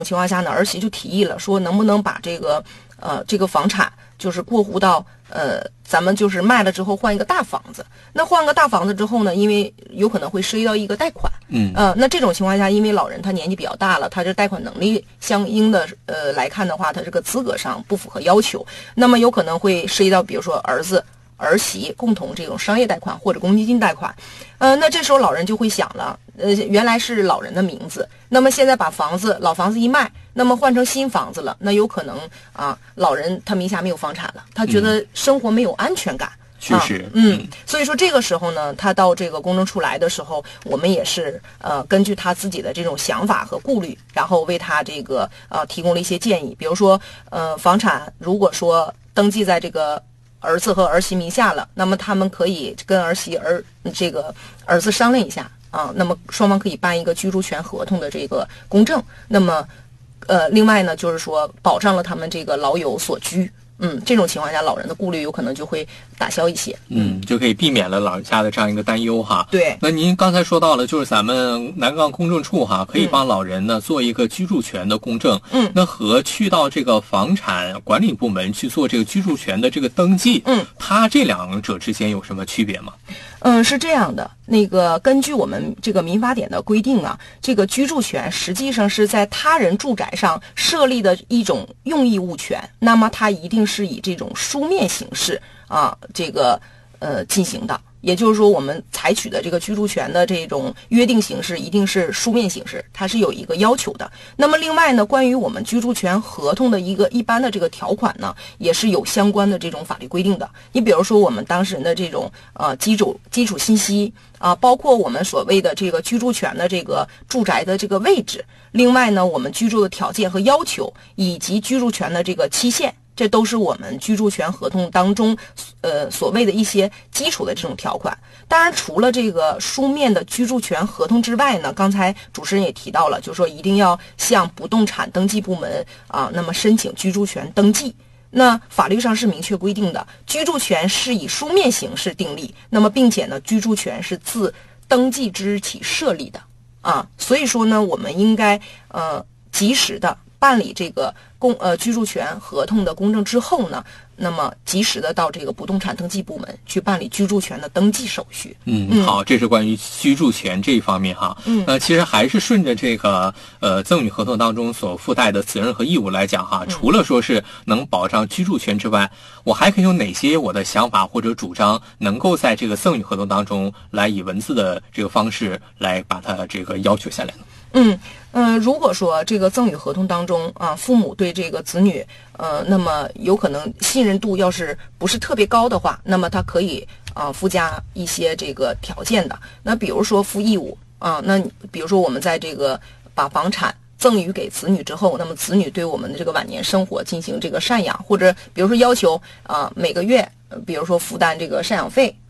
情况下呢，儿媳就提议了，说能不能把这个房产就是过户到咱们就是卖了之后换一个大房子。那换个大房子之后呢，因为有可能会涉及到一个贷款，那这种情况下，因为老人他年纪比较大了，他这贷款能力相应的来看的话，他这个资格上不符合要求，那么有可能会涉及到比如说儿子儿媳共同这种商业贷款或者公积金贷款，那这时候老人就会想了，原来是老人的名字，那么现在把老房子一卖，那么换成新房子了，那有可能老人他名下没有房产了，他觉得生活没有安全感。 确实， 所以说这个时候呢，他到这个公证处来的时候，我们也是根据他自己的这种想法和顾虑，然后为他这个提供了一些建议，比如说房产如果说登记在这个儿子和儿媳名下了，那么他们可以跟这个儿子商量一下那么双方可以办一个居住权合同的这个公证，那么另外呢就是说保障了他们这个老有所居。这种情况下，老人的顾虑有可能就会打消一些， 就可以避免了老人家的这样一个担忧哈。 对， 那您刚才说到了，就是咱们南岗公证处可以帮老人呢做一个居住权的公证，那和去到这个房产管理部门去做这个居住权的这个登记，它这两者之间有什么区别吗？ 是这样的，那个根据我们这个民法典的规定这个居住权实际上是在他人住宅上设立的一种用益物权，那么它一定是以这种书面形式进行的。也就是说，我们采取的这个居住权的这种约定形式一定是书面形式，它是有一个要求的。那么另外呢，关于我们居住权合同的一个一般的这个条款呢，也是有相关的这种法律规定的。你比如说我们当事人的这种基础信息包括我们所谓的这个居住权的这个住宅的这个位置，另外呢，我们居住的条件和要求，以及居住权的这个期限。这都是我们居住权合同当中所谓的一些基础的这种条款。当然除了这个书面的居住权合同之外呢，刚才主持人也提到了，就是说一定要向不动产登记部门那么申请居住权登记。那法律上是明确规定的，居住权是以书面形式订立，那么并且呢，居住权是自登记之日起设立的所以说呢，我们应该及时的办理这个居住权合同的公证之后呢，那么及时的到这个不动产登记部门去办理居住权的登记手续。 好，这是关于居住权这一方面哈。其实还是顺着这个赠与合同当中所附带的责任和义务来讲哈，除了说是能保障居住权之外，我还可以有哪些我的想法或者主张能够在这个赠与合同当中来以文字的这个方式来把它这个要求下来呢？ 如果说这个赠与合同当中父母对这个子女那么有可能信任度要是不是特别高的话，那么他可以附加一些这个条件的。那比如说负义务那比如说我们在这个把房产赠与给子女之后，那么子女对我们的这个晚年生活进行这个赡养，或者比如说要求每个月比如说负担这个赡养费